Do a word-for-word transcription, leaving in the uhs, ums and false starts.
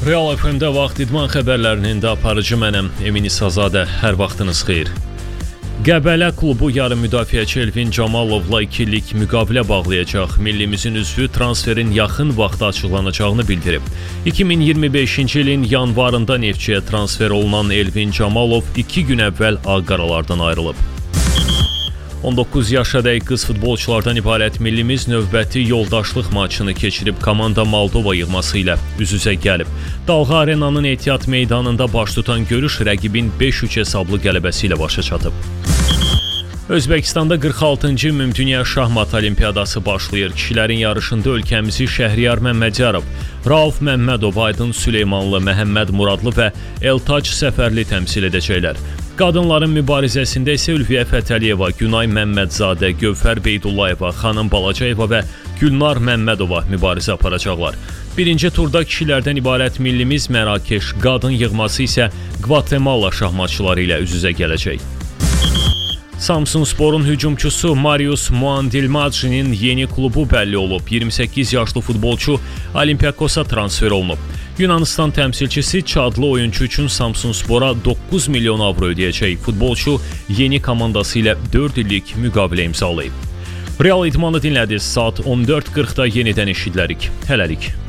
Real F M-də vaxt idman xəbərlərinin də aparıcı mənəm, Emin İsazadə, hər vaxtınız xeyir. Qəbələ klubu yarım müdafiəçi Elvin Camalovla iki illik müqavilə bağlayacaq. Millimizin üzvü transferin yaxın vaxtda açıqlanacağını bildirib. iki min iyirmi beşinci ilin yanvarında Neftçiyə transfer olunan Elvin Camalov iki gün əvvəl Ağqaralardan ayrılıb. on doqquz yaşadək qız futbolçulardan ibarət millimiz növbəti yoldaşlıq maçını keçirib komanda Moldova yığması ilə üz-üzə gəlib. Dalğa Arenanın Ehtiyat meydanında baş tutan görüş rəqibin beş üç hesablı qələbəsi ilə başa çatıb. Özbəkistanda qırx altıncı Ümumdünya Şahmat Olimpiyadası başlayır. Kişilərin yarışında ölkəmizi Şəhriyar Məmmədiyarov, Rauf Məmmədov, Aydın Süleymanlı, Məhəmməd Muradlı və Eltac Səfərli təmsil edəcəklər. Qadınların mübarizəsində isə Ülviyə Fətəliyeva, Günay Məmmədzadə, Gövfər Beydullayeva, Xanım Balacayeva və Gülnar Məmmədova mübarizə aparacaqlar. Birinci turda kişilərdən ibarət millimiz Mərakeş, qadın yığması isə Qvatemala şahmatçıları ilə üz-üzə gələcək. Samsunsporun hücumçusu Marius Muandilmacinin yeni klubu bəlli olub. iyirmi səkkiz yaşlı futbolçu Olimpiakosa transfer olunub. Yunanistan təmsilçisi Çadlı oyunçu üçün Samsunspora doqquz milyon avro ödəyəcək. Futbolçu yeni komandası ilə dörd illik müqavilə imzalayıb. Real idmanı dinlədiniz. Saat on dörd qırxda yenidən eşidilərik. Hələlik.